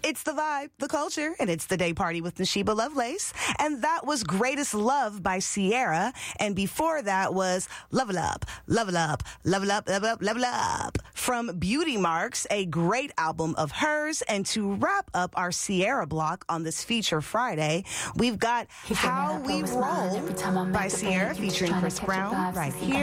It's the vibe, the culture, and it's the day party with Nashiba Lovelace. And that was Greatest Love by Sierra. And before that was Level Up, Level Up, Level Up, Level Up, Level Up from Beauty Marks, a great album of hers. And to wrap up our Sierra block on this Feature Friday, we've got How We Roll by Sierra featuring Chris Brown right here.